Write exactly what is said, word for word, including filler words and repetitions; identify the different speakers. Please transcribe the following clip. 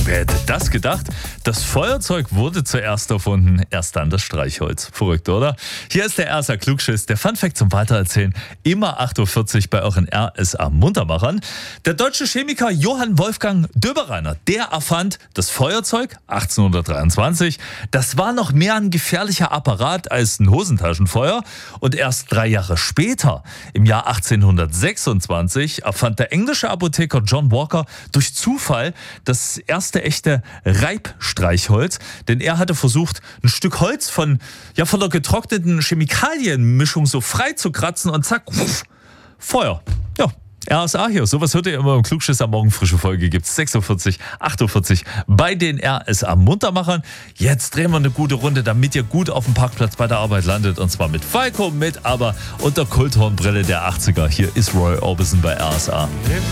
Speaker 1: Wer hätte das gedacht? Das Feuerzeug wurde zuerst erfunden, erst dann das Streichholz. Verrückt, oder? Hier ist der R S A Klugschiss, der Funfact zum Weitererzählen. Immer acht Uhr vierzig bei euren R S A Muntermachern. Der deutsche Chemiker Johann Wolfgang Döbereiner, der erfand das Feuerzeug achtzehnhundertdreiundzwanzig. Das war noch mehr ein gefährlicher Apparat als ein Hosentaschenfeuer. Und erst drei Jahre später, im Jahr achtzehnhundertsechsundzwanzig, erfand der englische Apotheker John Walker durch Zufall das erste echte Reibstreichholz, denn er hatte versucht, ein Stück Holz von, ja, von der getrockneten Chemikalienmischung so frei zu kratzen und zack, wuff, Feuer. Ja, R S A hier. Sowas hört ihr immer im Klugschiss am Morgen. Frische Folge gibt's sechs Uhr vierzig, acht Uhr vierzig bei den R S A Muntermachern. Jetzt drehen wir eine gute Runde, damit ihr gut auf dem Parkplatz bei der Arbeit landet. Und zwar mit Falco, mit aber und der Kulthornbrille der achtziger. Hier ist Roy Orbison bei R S A.